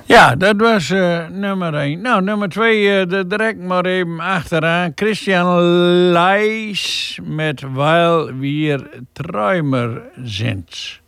Ja, dat was nummer 1. Nou, nummer 2, direct maar even achteraan. Christian Leijs met Weil wir Träumer sind.